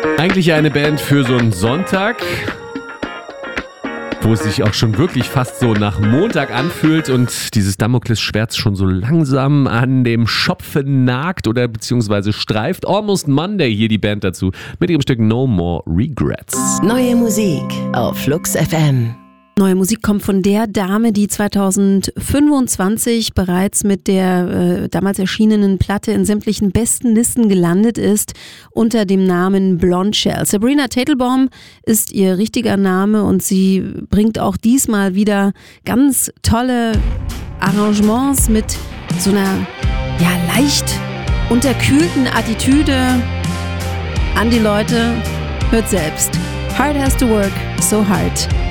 Eigentlich eine Band für so einen Sonntag, wo es sich auch schon wirklich fast so nach Montag anfühlt und dieses Damoklesschwert schon so langsam an dem Schopfe nagt oder beziehungsweise streift. Almost Monday, hier die Band dazu, mit ihrem Stück No More Regrets. Neue Musik auf Flux FM. Neue Musik kommt von der Dame, die 2025 bereits mit der damals erschienenen Platte in sämtlichen besten Listen gelandet ist, unter dem Namen Blondshell. Sabrina Teitelbaum ist ihr richtiger Name und sie bringt auch diesmal wieder ganz tolle Arrangements mit so einer leicht unterkühlten Attitüde an die Leute. Hört selbst. Hard has to work so hard.